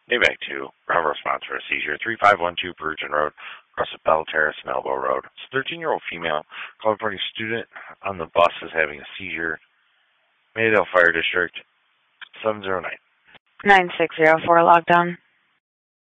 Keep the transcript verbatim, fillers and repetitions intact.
Day back two. Bravo response for a seizure. three five one two Virgin Road, across the Bell Terrace and Elbow Road. It's a thirteen-year-old female calling for a student on the bus is having a seizure. Maydale Fire District, seven zero nine. nine six zero four, lockdown.